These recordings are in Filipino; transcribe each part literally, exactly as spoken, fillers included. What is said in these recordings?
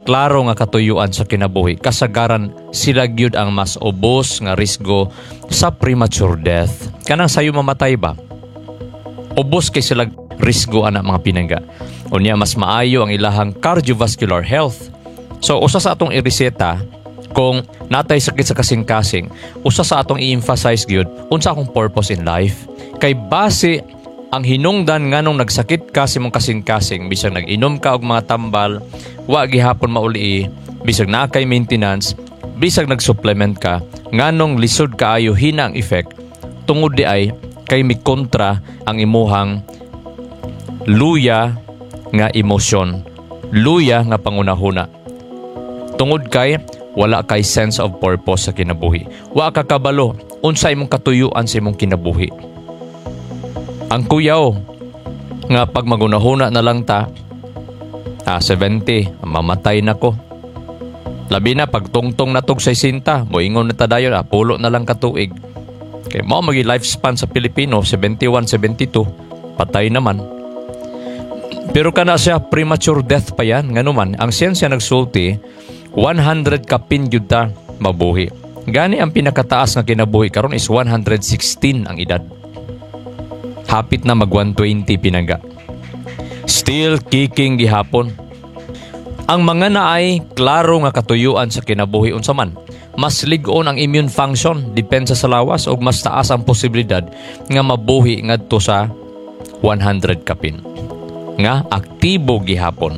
klaro nga katuyuan sa kinabuhi, kasagaran sila gyud ang mas ubos nga risgo sa premature death. Kanang sayo mamatay ba? Ubos kay sila risgo ana mga pinangga. Unya mas maayo ang ilahang cardiovascular health. So usa sa atong ireseta kung natay sakit sa kasing-kasing, usa sa atong i-emphasize gyud unsa akong purpose in life. Kay base ang hinungdan nganong nagsakit ka sa mong kasing-kasing, bisag nag-inom ka og mga tambal, wa gihapon mauli, bisag na kay maintenance, bisag nag-supplement ka, nganong lisod kaayo hina ang effect, tungod di ay kay mi kontra ang imuhang luya nga emosyon, luya nga pangunahuna. Tungod kay wala kay sense of purpose sa kinabuhi. Wa ka kabalo unsa imong katuyuan sa imong kinabuhi. Ang kuyaw nga pag magunahuna na lang ta, ah, seventy, mamatay na ko. Labi na pag tungtong na tog sesenta, moingon na ta dayon, ah, pulo na lang katuig. Kay mao magi lifespan sa Pilipino seventy-one, seventy-two, patay naman. Pero kana siya premature death pa yan, nganuman ang siyensya nagsulti one hundred kapin gyud ta mabuhi. Gani ang pinakataas nga kinabuhi karon is one hundred sixteen ang edad. Hapit na mag one twenty pinangga. Still kicking gihapon. Ang mga naay klaro nga katuyuan sa kinabuhi unsa man, mas lig-on ang immune function depensa sa lawas ug mas taas ang posibilidad nga mabuhi ngadto sa one hundred kapin. Nga aktibo gihapon.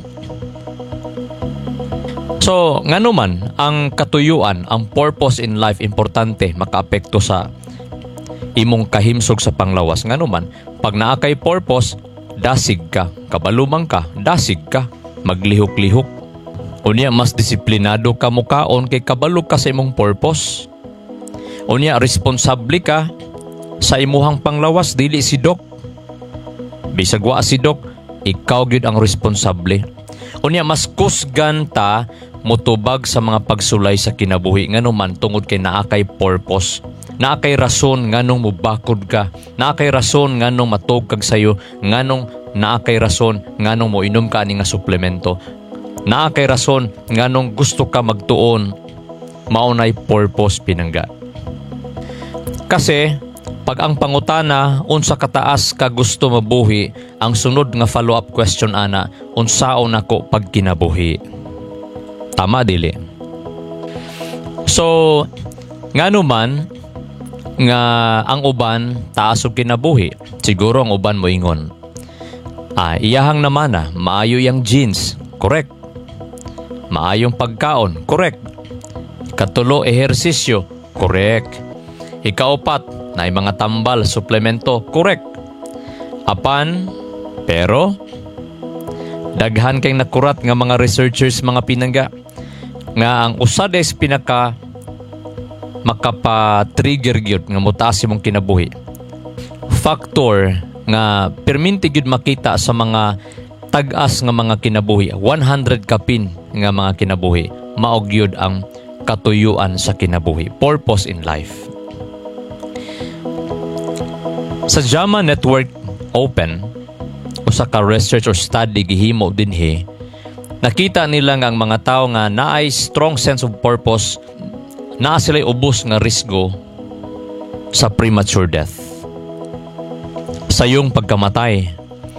So, ngano man ang katuyuan, ang purpose in life importante makaapekto sa imong kahimsog sa panglawas. Ngano man, pag naa kay purpose, dasig ka, kabalumang ka, dasig ka, maglihok-lihok. Unya mas disiplinado ka mukaon kay kabalo ka sa imong purpose. Unya responsable ka sa imuhang panglawas, dili si Doc. Bisag wa si Doc, ikaw gyud ang responsable. Unya mas kusgan ta motubag sa mga pagsulay sa kinabuhi ngano man tungod kay naa kay purpose. Naa kay rason nganong mubakod ka, naa kay rason nganong matug kag sayo, nganong naa kay rason nganong moinom ka ani nga suplemento. Naa kay rason nganong gusto ka magtuon, maunay purpose pinangga. Kasi pag ang pangutana unsa kataas ka gusto mabuhi, ang sunod nga follow-up question ana, unsaon nako pag kinabuhi? Tama dili. So ngano man nga ang uban taas og kinabuhi, siguro ang uban moingon, ah, iyahang naman na maayo yang genes, correct. Maayong pagkaon, correct. Katulo ehersisyo, correct. Ikaapat na mga tambal, suplemento, correct. Apan, pero daghan kay nakurat nga mga researchers, mga pinangga, nga ang usa des pinaka makapa-trigger gyud nga mutaas imong kinabuhi. Factor nga perminti gyud makita sa mga tag-as nga mga kinabuhi, one hundred kapin nga mga kinabuhi, mao gyud ang katuyuan sa kinabuhi, purpose in life. Sa JAMA Network Open, usa ka research or study gihimo dinhi, nakita nila nga ang mga tao nga naay strong sense of purpose, naa sila'y ubos nga risgo sa premature death, sa iyong pagkamatay.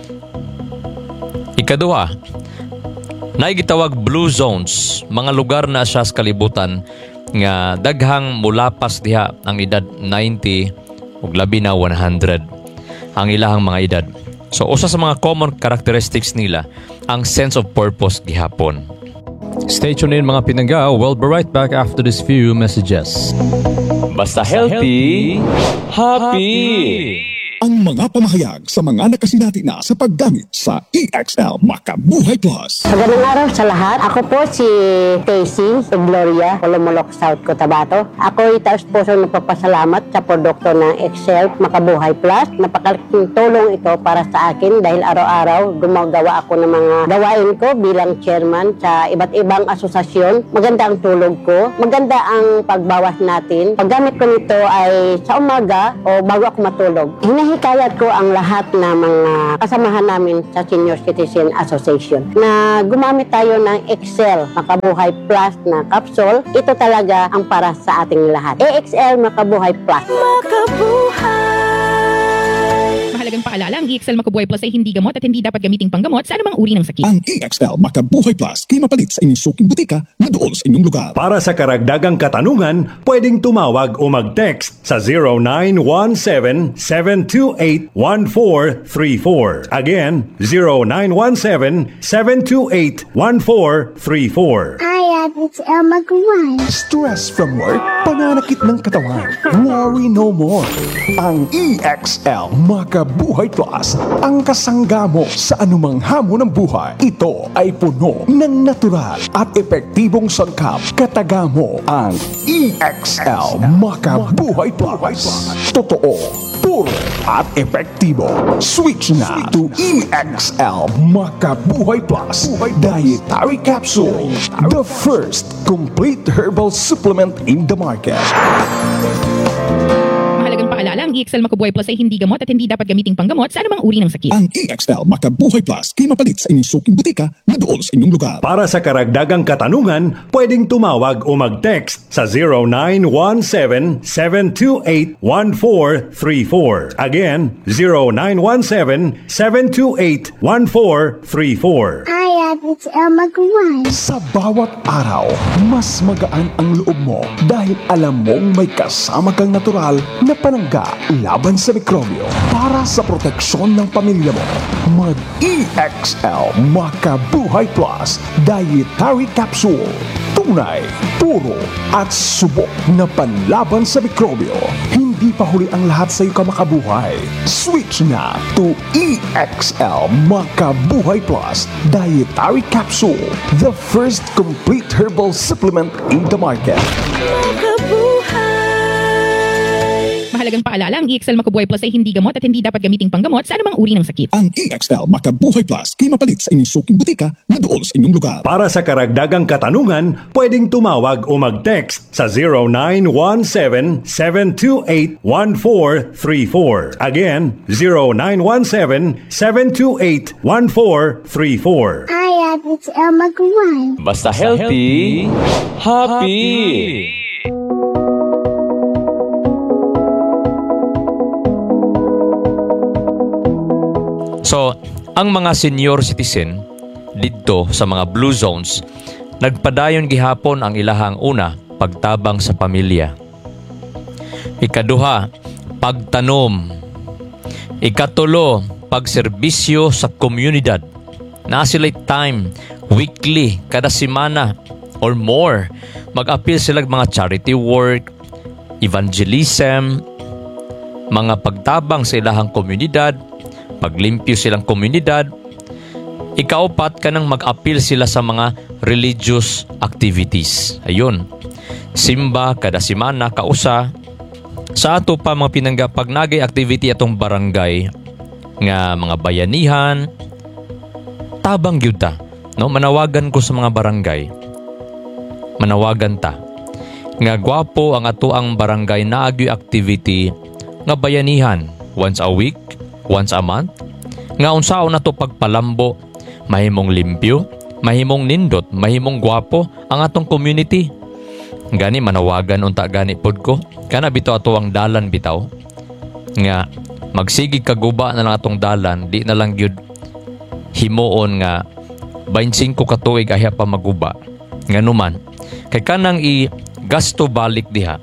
Ikaduha, naay gitawag blue zones, mga lugar na siya sa kalibutan nga daghang mulapas diha ang edad ninety ug labi na one hundred ang ilahang mga edad. So usa sa mga common characteristics nila ang sense of purpose gihapon. Stay tuned in mga pinangga. We'll be right back after these few messages. Basta healthy, happy! Ang mga pamahayag sa mga nakasinati na sa paggamit sa E X L Makabuhay Plus. Magandang araw sa lahat. Ako po si Stacy Gloria, Colomoloc, South Cotabato. Ako ay taos puso nagpapasalamat sa produkto ng Excel Makabuhay Plus. Napakalaking tulong ito para sa akin dahil araw-araw gumagawa ako ng mga gawain ko bilang chairman sa iba't ibang asosasyon. Maganda ang tulog ko. Maganda ang pagbawas natin. Paggamit ko nito ay sa umaga o bago ako matulog. Hinahin Hinihikayat ko ang lahat na mga kasamahan namin sa Senior Citizen Association na gumamit tayo ng Excel Makabuhay Plus na capsule. Ito talaga ang para sa ating lahat. E X L Makabuhay Plus. Mahalagang paalala, ang E X L Makabuhay Plus ay hindi gamot at hindi dapat gamiting panggamot sa anumang uri ng sakit. Ang E X L Makabuhay Plus kay mapalit sa inyong suking butika na doon sa inyong lugar. Para sa karagdagang katanungan, pwedeng tumawag o mag-text sa zero nine one seven, seven two eight, one four three four. Again, zero nine one seven, seven two eight, one four three four. Hi, it's Elma Guan. Stress from work, pananakit ng katawan. Worry no more. Ang E X L Makabuhay Plus ang kasangga mo sa anumang hamon ng buhay. Ito ay puno ng natural at epektibong sangkap. Kataga mo ang E X L Makabuhay Plus. Totoo, puro at epektibo. Switch na to E X L Makabuhay Plus Dietary Capsule, the first complete herbal supplement in the market. Mahalagang paalala, ang E X L Makabuhay Plus ay hindi gamot at hindi dapat gamiting panggamot sa anumang uri ng sakit. Ang E X L Makabuhay Plus kay mapalit sa inyong suking butika na doon sa inyong lugar. Para sa karagdagang katanungan, pwedeng tumawag o mag-text sa zero nine one seven, seven two eight, one four three four. Again, zero nine one seven, seven two eight, one four three four. Hi, it's Elma Guan. Sa bawat araw, mas magaan ang loob mo dahil alam mong may kasama kang natural na panangga laban sa mikrobyo. Para sa proteksyon ng pamilya mo, mag-E X L Makabuhay Plus Dietary Capsule. Tunay, puro at subok na panlaban sa mikrobyo. Hindi pa huli ang lahat sa iyo ka makabuhay. Switch na to E X L Makabuhay Plus Dietary Capsule, the first complete herbal supplement in the market. Mahalagang paalala, ang E X L Makabuhay Plus ay hindi gamot at hindi dapat gamiting panggamot sa anumang uri ng sakit. Ang E X L Makabuhay Plus kay mapalit sa inyong suking butika na doon sa inyong lugar. Para sa karagdagang katanungan, pwedeng tumawag o mag-text sa zero nine one seven, seven two eight, one four three four. Again, zero nine one seven, seven two eight, one four three four. Hi, it's Elma Guan. Basta healthy, happy. So, ang mga senior citizen dito sa mga blue zones, nagpadayon gihapon ang ilahang una, pagtabang sa pamilya. Ikaduha, pagtanom. Ikatulo, pagserbisyo sa komunidad. Na sila'y time, weekly, kada semana, or more, mag-appeal sila mga charity work, evangelism, mga pagtabang sa ilahang komunidad, maglimpyo silang komunidad. Ikaapat ka nang mag-appeal sila sa mga religious activities. Ayun. Simba, kada semana, kausa. Sa ato pa mga pinangga, pag nagay activity atong barangay, nga mga bayanihan, tabang gyud ta. No? Manawagan ko sa mga barangay. Manawagan ta. Nga gwapo ang ato ang barangay na agyo activity nga bayanihan. Once a week, once a month. Nga unsaon na to pagpalambo, mahimong limpyo, mahimong nindot, mahimong gwapo ang atong community. Gani manawagan unta gani pod ko. Kana bitaw ato ang dalan bitaw. Nga magsigig kaguba na lang atong dalan, di na lang gyud himuon nga twenty-five ka tuig ahya pa maguba. Nganuman, kay kanang i gasto balik diha.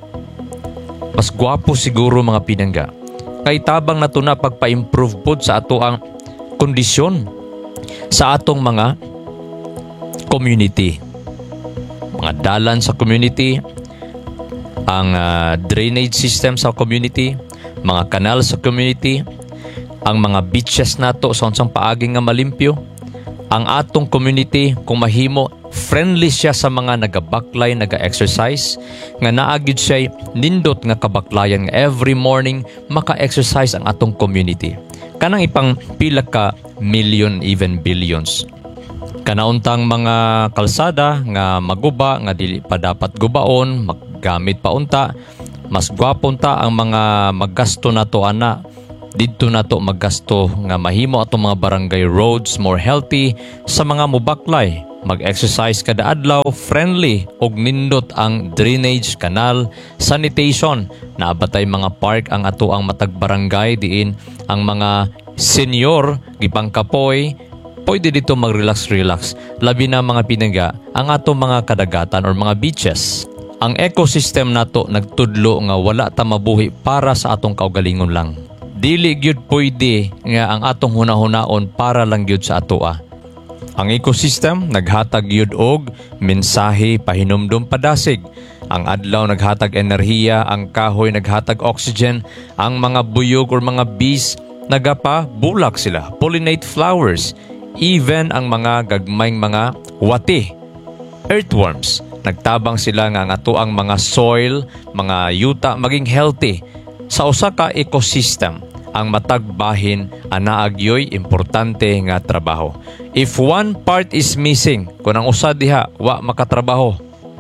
Mas gwapo siguro mga pinangga. Kay tabang na to na pagpa-improve pod sa ato ang kondisyon sa atong mga community. Mga dalan sa community, ang uh, drainage system sa community, mga kanal sa community, ang mga beaches nato sa unsang paagi nga malimpyo, ang atong community kung mahimo friendly siya sa mga nagabaklay, naga-exercise, nga naagid siya nindot nga kabaklayan nga every morning maka-exercise ang atong community. Kanang ipang pila ka million, even billions. Kanauntang mga kalsada nga maguba, nga dili pa dapat gubaon, maggamit pa unta, mas gwapon ta ang mga maggasto na to ana Dito na to maggasto nga mahimo atong mga barangay roads more healthy sa mga mubaklay. Mag-exercise kada adlaw, friendly og nindot ang drainage, canal, sanitation. Naabatay mga park ang ato ang matag barangay diin ang mga senior gipangkapoy pwede dito mag-relax-relax. Labi na mga pinangga ang ato mga kadagatan or mga beaches. Ang ecosystem nato nagtudlo nga wala ta mabuhi para sa atong kaugalingon lang. Dili gyud pwede nga ang atong hunahunaon para lang gyud sa atoa. Ang ecosystem naghatag gyud og mensahe pahinumdom padasig. Ang adlaw naghatag enerhiya, ang kahoy naghatag oxygen, ang mga buyog or mga bees nagapa bulak sila, pollinate flowers, even ang mga gagmayng mga wati, earthworms. Nagtabang sila nga ang atoang mga soil, mga yuta maging healthy. Sa usa ka ecosystem, ang matag bahin anaagyoy importante nga trabaho. If one part is missing, kung ang usa diha wa makatrabaho,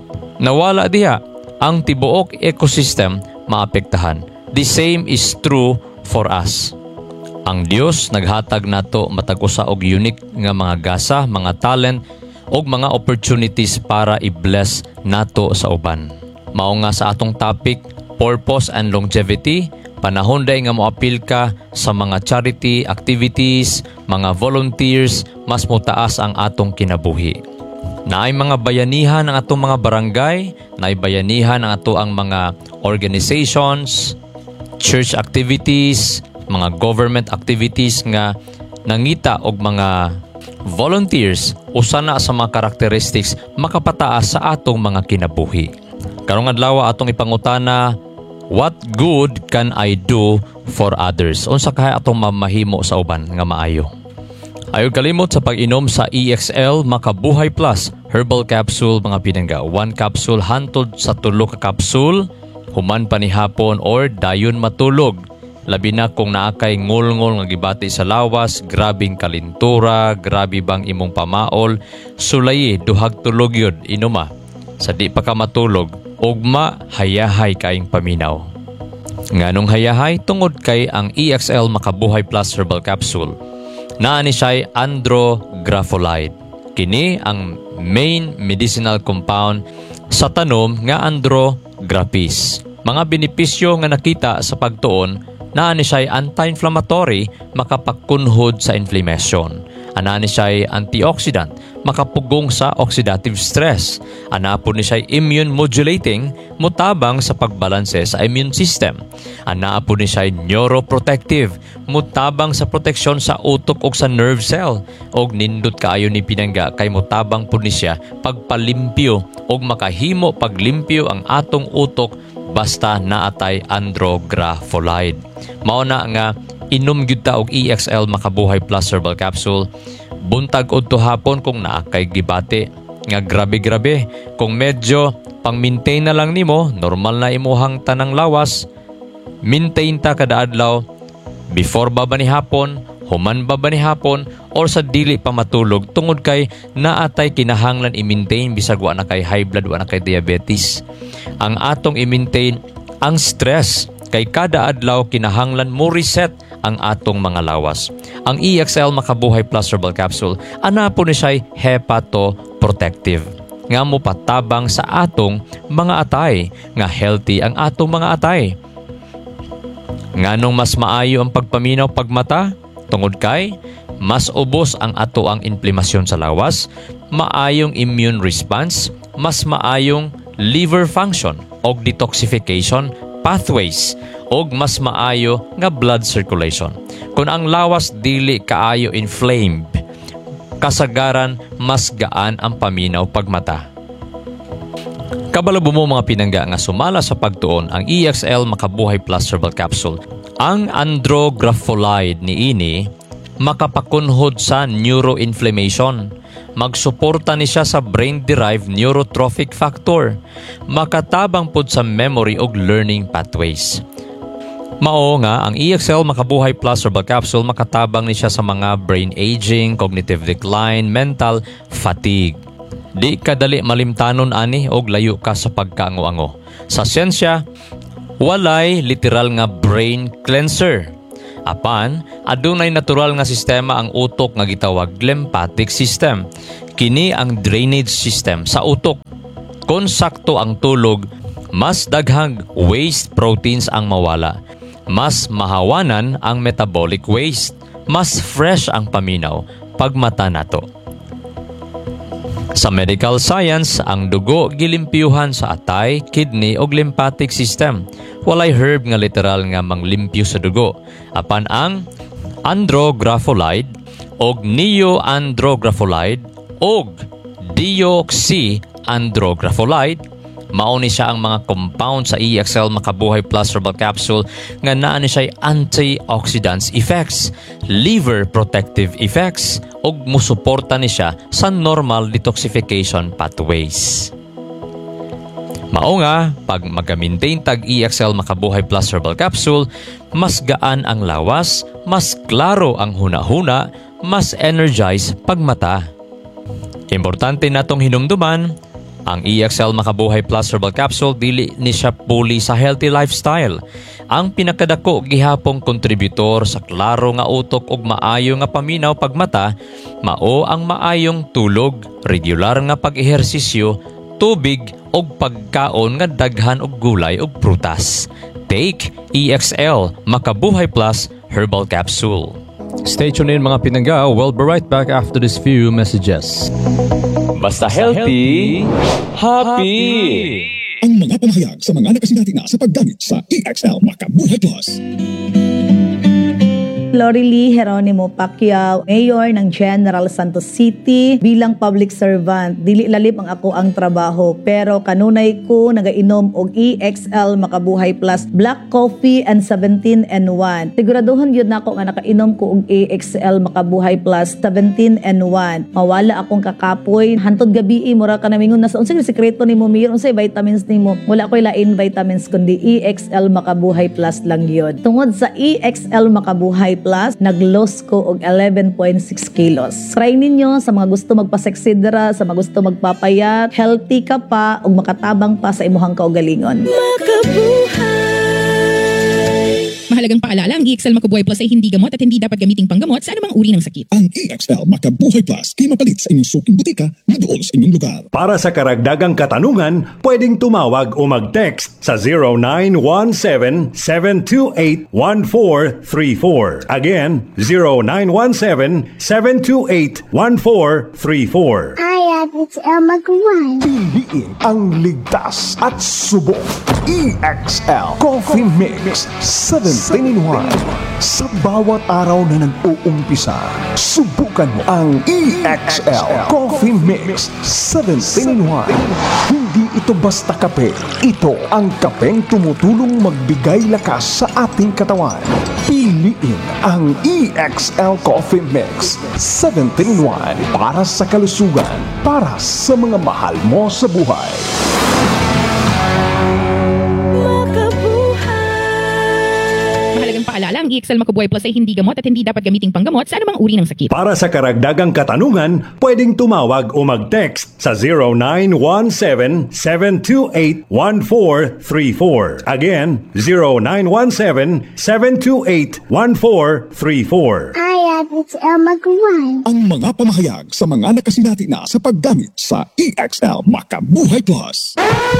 nawala diha, ang tibuok ecosystem maapektahan. The same is true for us. Ang Dios naghatag nato matag usa og unique nga mga gasa, mga talent og mga opportunities para i-bless nato sa uban. Mao nga sa atong topic, purpose and longevity. Panahon day nga moapil ka sa mga charity activities, mga volunteers, mas motaas ang atong kinabuhi. Naay mga bayanihan ang atong mga barangay, naay bayanihan ang ato ang mga organizations, church activities, mga government activities nga nangita og mga volunteers usa na sa mga characteristics makapataas sa atong mga kinabuhi. Karong adlaw atong ipangutana, what good can I do for others? Unsa kay atong mamahimo sa uban nga maayo? Ayaw kalimot sa pag-inom sa E X L Makabuhay Plus Herbal Capsule mga pinangga. One capsule hantod sa tulo ka capsule, human pa ni hapon or dayon matulog. Labi na kung naakay ngulngol nga gibati sa lawas, grabing kalintura, grabe bang imong pamaol, sulayi duhag tulog yun, inuma. Sa di pa ka matulog, ugma hayahay kaing paminaw. Nganong hayahay tungod kay ang E X L Makabuhay Plus Herbal Capsule. Naani siya'y andrografolide. Kini ang main medicinal compound sa tanom nga andrographis. Mga benepisyo nga nakita sa pagtuon, naani siya'y anti-inflammatory, makapakunhod sa inflammation. Anani siya'y antioxidant, makapugong sa oxidative stress. Anapon ni siya'y immune modulating, mutabang sa pagbalanse sa immune system. Anapon ni siya'y neuroprotective, mutabang sa proteksyon sa utok o sa nerve cell. Og nindot kaayo ni pinangga kay mutabang po ni siya pagpalimpyo og makahimo paglimpyo ang atong utok basta naatay andrografolide. Mao na nga inom gyud ta og E X L Makabuhay Plus Herbal Capsule buntag udto hapon kung naa kay gibati nga grabe-grabe. Kung medyo pang-maintain na lang nimo, normal na imuhang tanang lawas, maintain ta kada adlaw before ba ba ni hapon, human ba ba ni hapon, or sa dili pa matulog tungod kay naatay kinahanglan i-maintain bisag wa na kay high blood, wa na kay diabetes. Ang atong i-maintain ang stress kay kada adlaw kinahanglan mo reset ang atong mga lawas. Ang E X L Makabuhay Plus Herbal Capsule ana po ni siya'y hepatoprotective nga mo patabang sa atong mga atay nga healthy ang atong mga atay. Nganong mas maayo ang pagpaminaw pagmata tungod kay mas ubos ang ato ang inflamasyon sa lawas, maayong immune response, mas maayong liver function o detoxification pathways og mas maayo nga blood circulation. Kung ang lawas dili kaayo inflamed, kasagaran mas gaan ang paminaw pagmata. Kabalo mo mga pinangga nga sumala sa pagtuon ang E X L Makabuhay Plus Herbal Capsule. Ang andrografolide niini makapakunhod sa neuroinflammation. Magsuporta ni siya sa brain-derived neurotrophic factor. Makatabang pod sa memory ug learning pathways. Mao nga ang E X L Makabuhay Plus Herbal Capsule makatabang ni siya sa mga brain aging, cognitive decline, mental fatigue. Di kadali malimtanon ani og layo ka sa pagkaango-ango. Sa siyensya, walay literal nga brain cleanser. Apan, adunay natural nga sistema ang utok nga gitawag lymphatic system. Kini ang drainage system sa utok. Kung sakto ang tulog, mas daghang waste proteins ang mawala. Mas mahawanan ang metabolic waste. Mas fresh ang paminaw pagmata nato. Sa medical science, ang dugo gilimpyuhan sa atay, kidney o lymphatic system. Walay herb nga literal nga manglimpyo sa dugo. Apan ang andrographolide o neoandrographolide o deoxyandrographolide mao ni siya ang mga compound sa E X L Makabuhay Plus Herbal Capsule nga naa ni siya antioxidants effects, liver protective effects ug musuporta ni siya sa normal detoxification pathways. Mao nga, pag mag-maintain tag E X L Makabuhay Plus Herbal Capsule, mas gaan ang lawas, mas klaro ang huna-huna, mas energize pagmata. Importante natong hinumduman, ang E X L Makabuhay Plus Herbal Capsule dili ni siya puli sa healthy lifestyle. Ang pinakadako gihapong kontributor sa klaro nga utok ug maayo nga paminaw pagmata mao ang maayong tulog, regular nga pag-ehersisyo, tubig ug pagkaon nga daghan og gulay ug prutas. Take E X L Makabuhay Plus Herbal Capsule. Stay tuned in mga pinangga. We'll be right back after these few messages. Basta healthy, happy! Ang mga pamahayag sa mga nakasinati na sa paggamit sa E X L Makabuhay Plus. Lorely Geronimo Pacquiao, Mayor ng General Santos City. Bilang public servant, dili lalim ang ako ang trabaho, pero kanunay ko nagainom og E X L Makabuhay Plus Black Coffee and seventeen in one. Siguraduhan yun na ako nga nakainom ko og E X L Makabuhay Plus seventeen in one. Mawala akong kakapoy. Hantod gabi, mura ka namingon na sa unsay sekreto nimo, Mayor, unsay vitamins nimo. Wala ko'y lain vitamins kundi E X L Makabuhay Plus lang yun. Tungod sa E X L Makabuhay Plus, nag-loss ko og eleven point six kilos. Try ninyo sa mga gusto magpaseksidra, sa mga gusto magpapayat, healthy ka pa ug makatabang pa sa imuhang kaugalingon. Mahalagang paalala, ang E X L Makabuhay Plus ay hindi gamot at hindi dapat gamiting panggamot sa anumang uri ng sakit. Ang E X L Makabuhay Plus kay mapalit sa inyong suking butika na dool sa inyong lugar. Para sa karagdagang katanungan, pwedeng tumawag o mag-text sa zero nine one seven, seven two eight, one four three four. Again, zero nine one seven, seven two eight, one four three four. I have it's El Maguay. Piliin ang ligtas at subok. E X L Coffee Mix seventeen in one. Sa bawat araw na nag-uumpisa, subukan mo ang E X L Coffee Mix seventeen in one. Hindi ito basta kape. Ito ang kapeng tumutulong magbigay lakas sa ating katawan. Piliin ang E X L Coffee Mix seventeen in one para sa kalusugan, para sa mga mahal mo sa buhay. Mahalagang paalala, ang E X L Makabuhay Plus ay hindi gamot at hindi dapat gamiting panggamot sa anumang uri ng sakit. Para sa karagdagang katanungan, pwedeng tumawag o mag-text sa zero nine one seven, seven two eight, one four three four. Again, zero nine one seven, seven two eight, one four three four. I have it's El Maguay. Ang mga pamahayag sa mga nakasinati na sa paggamit sa E X L Makabuhay Plus.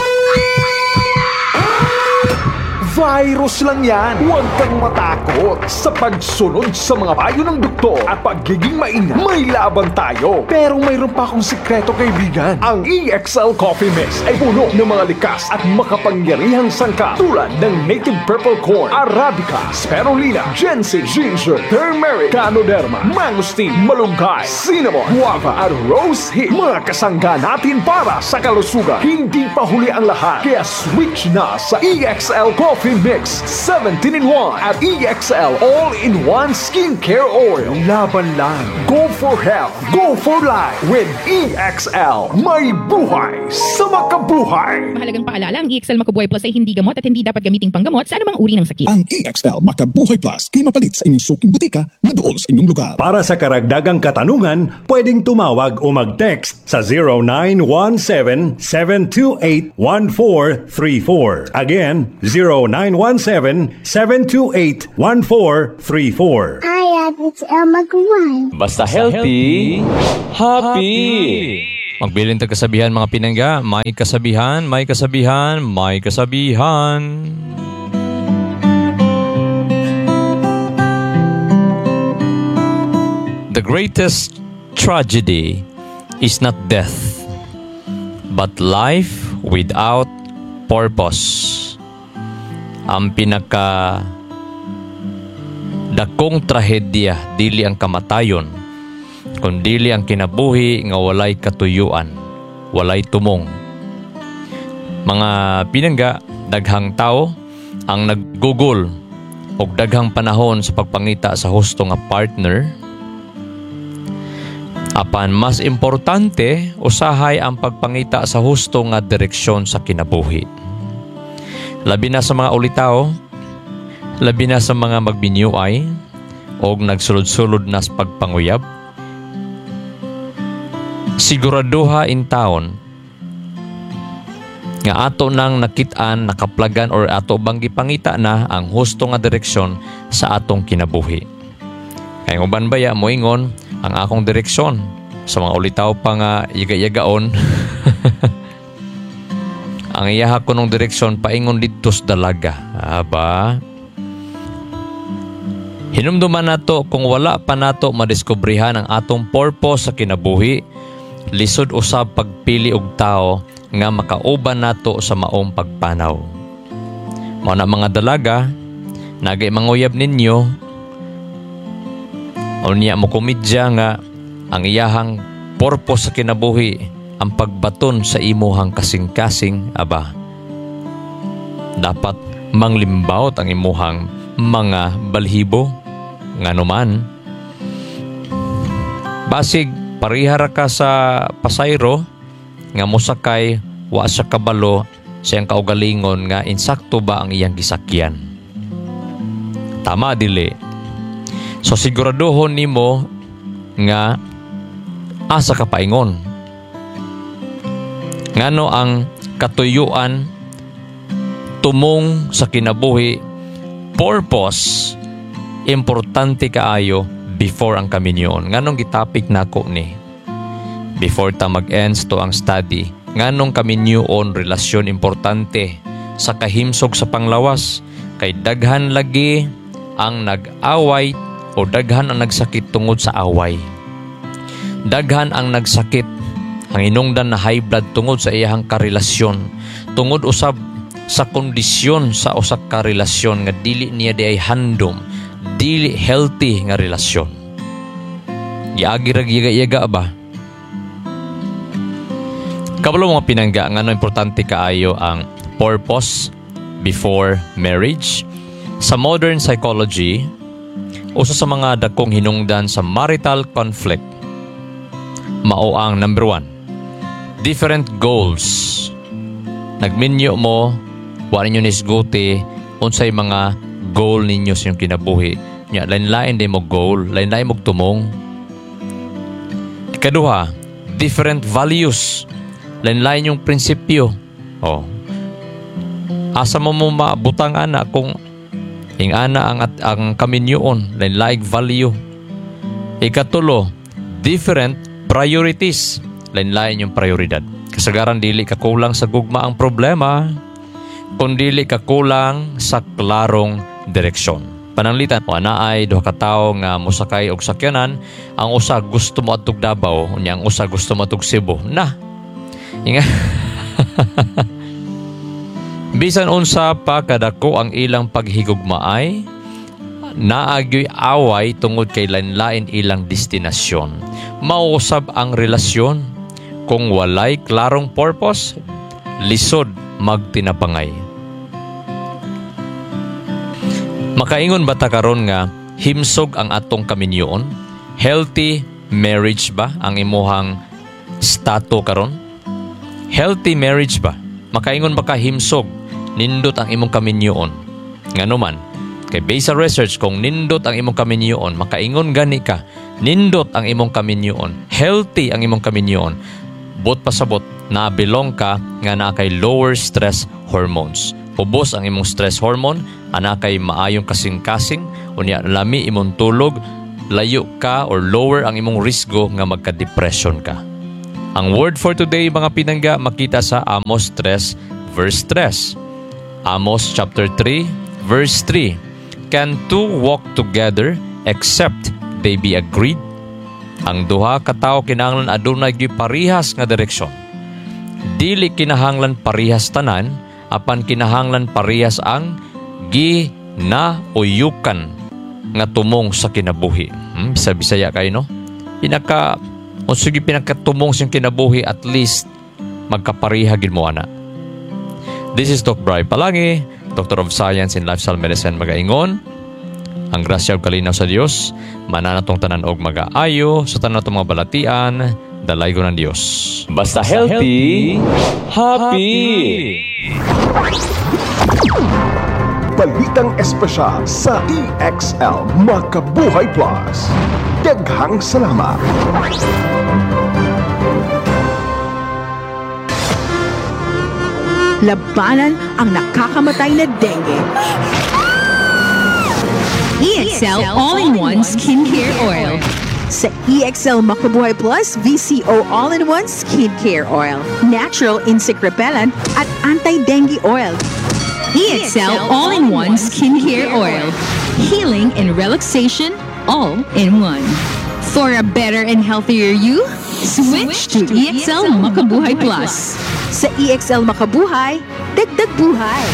Virus lang yan. Huwag kang matakot sa pagsunod sa mga payo ng doktor at pagiging maingat. May laban tayo. Pero mayroon pa akong sikreto, kaibigan. Ang E X L Coffee Mix ay puno ng mga likas at makapangyarihang sangkap tulad ng native purple corn, arabica, spirulina, ginseng, ginger, turmeric, ganoderma, mangosteen, malunggay, cinnamon, guava at rose hip. Mga kasangga natin para sa kalusugan. Hindi pa huli ang lahat. Kaya switch na sa E X L Coffee Mix seventeen in one at E X L All-in-One Skincare Oil. Laban lang. Go for health. Go for life with E X L. May buhay sa makabuhay. Mahalagang paalala, ang E X L Makabuhay Plus ay hindi gamot at hindi dapat gamiting panggamot sa anumang uri ng sakit. Ang E X L Makabuhay Plus kay mapalit sa inyong suking butika na dool sa inyong lugar. Para sa karagdagang katanungan, pwedeng tumawag o mag-text sa zero nine one seven, seven two eight, one four three four. Again, zero nine one seven, seven two eight, one four three four. I have it's El Magwan. Basta healthy, happy. Magbilin tag kasabihan mga pinangga. May kasabihan, may kasabihan, may kasabihan. The greatest tragedy is not death, but life without purpose. Ang pinaka dakong trahedya dili ang kamatayon, kundili ang kinabuhi nga walay katuyuan, walay tumong. Mga pinangga, daghang tao ang naggugol og daghang panahon sa pagpangita sa husto nga partner. Apan mas importante usahay ang pagpangita sa husto nga direksyon sa kinabuhi. Labi na sa mga ulitaw, labi na sa mga magbinyuay o nagsulod-sulod na sa pagpanguyab. Siguraduha in taon nga ato nang nakitaan, nakaplagan or ato bang gipangita na ang husto nga direksyon sa atong kinabuhi. Kaya uban baya mo ingon ang akong direksyon sa mga ulitaw pa nga yaga-yagaon. Ang iyaha ko nung direksyon paingon dito sa dalaga. Aba, hinumduman nato kung wala pa nato madiskubrihan ang atong purpose sa kinabuhi, lisod usab pagpili og tao nga makauban nato sa maong pagpanaw. Mao na mga dalaga, nagay manguyab ninyo, o niya mo komedya nga ang iyahang purpose sa kinabuhi ang pagbaton sa imuhang kasing-kasing. Aba, dapat manglimbawt ang imuhang mga balhibo nga naman. Basig parihara ka sa pasayro nga mosakay wa sa kabalo siyang kaugalingon nga insakto ba ang iyang gisakyan. Tama dili. So siguraduhon nimo nga asa ka paingon. Ngano ang katuyuan, tumong sa kinabuhi, purpose, importante kaayo before ang kaminyon. Nganong gitapik nako ni before ta mag-ends to ang study. Nganong kaminyon relasyon importante sa kahimsog sa panglawas, kay daghan lagi ang nag-away o daghan ang nagsakit tungod sa away. Daghan ang nagsakit, ang inungdan na high blood tungod sa iyahang karelasyon, tungod usab sa kondisyon sa usak karelasyon nga dili niya di ay handom, dili healthy nga relasyon. Giagi rag yaga-yaga ba? Kabalo mga pinangga, nga no importante kaayo ang purpose before marriage. Sa modern psychology, usa sa mga dakong hinungdan sa marital conflict, mao ang number one, different goals. Nagminyo mo, wa ninyo nisguti, unsay mga goal ninyo sa inyong kinabuhi. Nya, lain-lain din mo goal, lain-lain mo tumong. Ikaduha, different values. Lain-lain yung prinsipyo. Oh. Asa mo mo mabutang ana kung ing ana ang at ang kaminyoon, lain-laing value. Ikatulo, different priorities. Lain-lain yung prioridad. Kasagaran dili ka kulang sa gugma ang problema, kundi dili ka kulang sa klarong direksyon. Pananglitan, o anaay duha ka tawo nga mosakay og sakyanan, ang usa gusto mo adtog Davao, unya ang usa gusto mo adtog Cebu. Na. Inga. Bisan unsa pa kadako ang ilang paghigugmaay, naagyoy away tungod kay lain-lain ilang destinasyon. Mausab ang relasyon kung walay klarong purpose, lisod magtinapangay. Makaingon ba ta karon nga himsog ang atong kaminyoon? Healthy marriage ba ang imuhang stato karon? Healthy marriage ba? Makaingon ba ka himsog nindot ang imong kaminyoon? Ngano man, kay based sa research, kung nindot ang imong kaminyoon, makaingon gani ka, nindot ang imong kaminyoon, healthy ang imong kaminyoon, bot pasabot na belong ka nga na kay lower stress hormones. Ubos ang imong stress hormone, ana kay maayong kasing-kasing, unya lami imong tulog, layo ka or lower ang imong risgo nga magka-depression ka. Ang word for today mga pinangga makita sa Amos three verse three. Amos chapter three verse three. Can two walk together except they be agreed? Ang duha ka tawo kinahanglan adunay gyud parehas nga direksyon. Dili kinahanglan parehas tanan, apan kinahanglan parehas ang ginauyukan nga tumong sa kinabuhi. Hmm, bisa-bisaya kayo no? Pinaka o sige pinakatumong sa kinabuhi, at least magkapareha gid mo ana. This is Doc Bri Palangi, Doctor of Science in Lifestyle Medicine magaingon. Ang grasya ug kalinaw sa Dios mananatong tanan og magaayo sa tanan natong mga balatian, dalay ko ng Dios. Basta healthy, happy. Balitang espesyal sa E X L Makabuhay Plus. Daghang salamat. Labanan ang nakakamatay na dengue. E X L All-in-One Skincare Oil. Sa E X L Makabuhay Plus, V C O All-in-One Skincare Oil. Natural insect repellent at anti-dengue oil. E X L All-in-One Skincare Oil. Healing and relaxation all in one. For a better and healthier you, switch to E X L Makabuhay Plus. Sa E X L Makabuhay, dagdag buhay.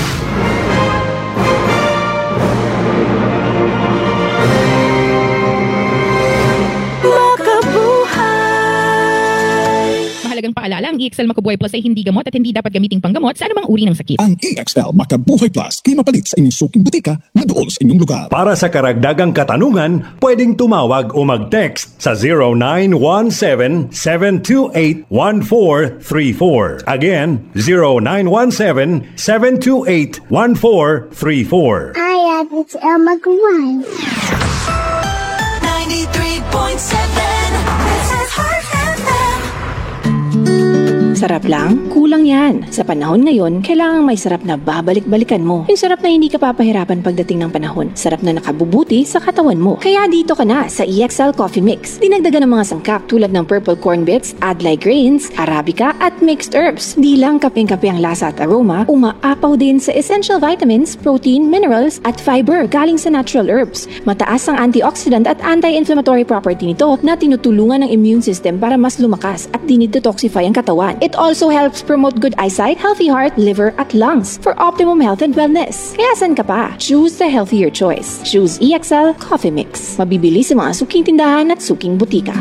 Mahalagang paalala, ang E X L Makabuhay Plus ay hindi gamot at hindi dapat gamiting panggamot sa anumang uri ng sakit. Ang E X L Makabuhay Plus ay mapalit sa inyong suking butika na dool sa inyong lugar. Para sa karagdagang katanungan, pwedeng tumawag o mag-text sa zero nine one seven, seven two eight, one four three four. Again, zero nine one seven, seven two eight, one four three four. I have it's El Maguire. ninety-three point seven, this is Heart F M. Sarap lang? Kulang yan. Sa panahon ngayon, kailangang may sarap na babalik-balikan mo. Yung sarap na hindi ka papahirapan pagdating ng panahon. Sarap na nakabubuti sa katawan mo. Kaya dito ka na sa E X L Coffee Mix. Dinagdagan ng mga sangkap tulad ng purple corn bits, adlai grains, arabica at mixed herbs. Di lang kapeng-kape ang lasa at aroma, umaapaw din sa essential vitamins, protein, minerals at fiber galing sa natural herbs. Mataas ang antioxidant at anti-inflammatory property nito na tinutulungan ng immune system para mas lumakas at dinidetoxify ang katawan. It also helps promote good eyesight, healthy heart, liver, at lungs for optimum health and wellness. Kaya san ka pa? Choose the healthier choice. Choose E X L Coffee Mix. Mabibili sa mga suking tindahan at suking butika.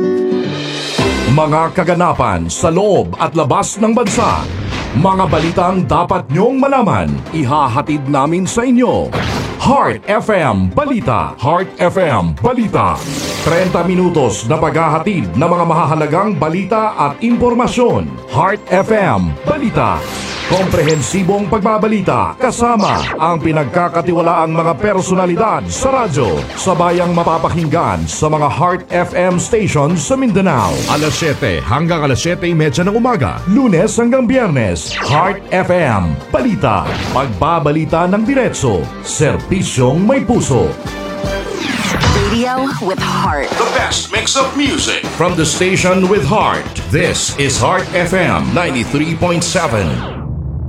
Mga kaganapan sa loob at labas ng bansa. Mga balitang dapat nyong malaman, ihahatid namin sa inyo. Heart F M Balita. Heart F M Balita. thirty minutos na paghahatid ng mga mahahalagang balita at impormasyon. Heart F M Balita. Komprehensibong pagbabalita kasama ang pinagkakatiwalaang mga personalidad sa radyo. Sabayang mapapakinggan sa mga Heart F M stations sa Mindanao. alas siyete hanggang alas siyete thirty ng umaga. Lunes hanggang Biyernes. Heart F M Balita. Pagbabalita ng diretso. Serbisyong may puso. Radio with heart. The best mix of music from the station with heart. This is Heart F M ninety-three point seven.